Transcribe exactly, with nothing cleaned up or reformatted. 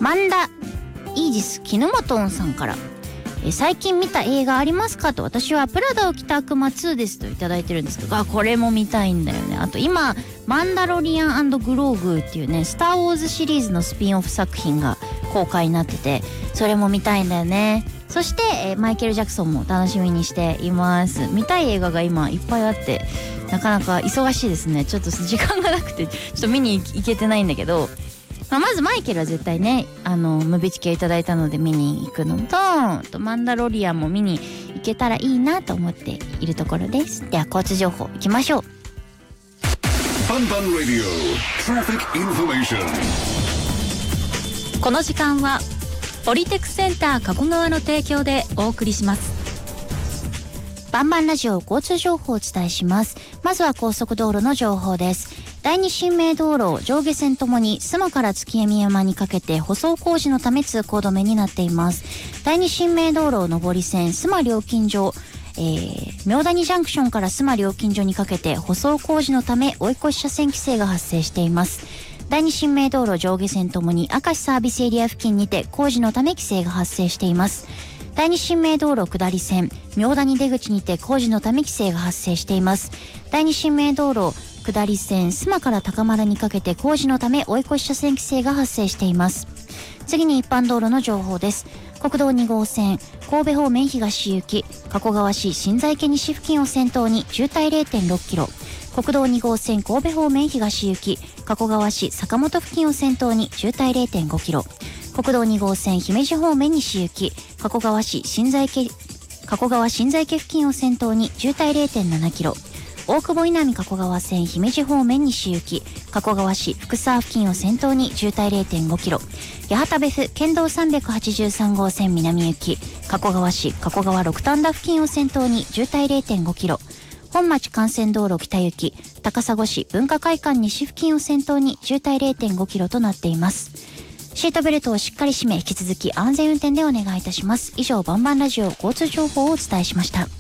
マンダイージスキヌモトンさんから、え最近見た映画ありますかと、私はプラダを着た悪魔ツーですといただいてるんですけど、あこれも見たいんだよね。あと今マンダロリアン&グローグっていうねスターウォーズシリーズのスピンオフ作品が公開になってて、それも見たいんだよね。そして、えー、マイケル・ジャクソンも楽しみにしています。見たい映画が今いっぱいあってなかなか忙しいですね。ちょっと時間がなくてちょっと見に行けてないんだけど、まあ、まずマイケルは絶対ねあのムビチケいただいたので見に行くの と, とマンダロリアンも見に行けたらいいなと思っているところです。では交通情報いきましょう。 バンバンラディオトラフィックインフォメーション。この時間はポリテクセンター加古川の提供でお送りします。 バンバンラジオ交通情報をお伝えします。まずは高速道路の情報です。第二新名道路上下線ともに須磨から月見山にかけて舗装工事のため通行止めになっています。第二新名道路上り線須磨料金所、えー、明谷ジャンクションから須磨料金所にかけて舗装工事のため追い越し車線規制が発生しています。第二新名道路上下線ともに明石サービスエリア付近にて工事のため規制が発生しています。第二新名道路下り線明谷出口にて工事のため規制が発生しています。第二新名道路下り線須磨から高丸にかけて工事のため追い越し車線規制が発生しています。次に一般道路の情報です。国道に号線神戸方面東行き加古川市新在家西付近を先頭に渋滞 れいてんろくキロ、国道に号線神戸方面東行き加古川市坂本付近を先頭に渋滞 れいてんごキロ、国道に号線姫路方面西行き加古川市新在家加古川新在家付近を先頭に渋滞 れいてんななキロ、大久保稲美加古川線姫路方面西行き加古川市福沢付近を先頭に渋滞 れいてんごキロ、八幡別府県道さんびゃくはちじゅうさん号線南行き加古川市加古川六反田付近を先頭に渋滞 れいてんごキロ、本町幹線道路北行き高砂市文化会館西付近を先頭に渋滞 れいてんごキロとなっています。シートベルトをしっかり締め引き続き安全運転でお願いいたします。以上バンバンラジオ交通情報をお伝えしました。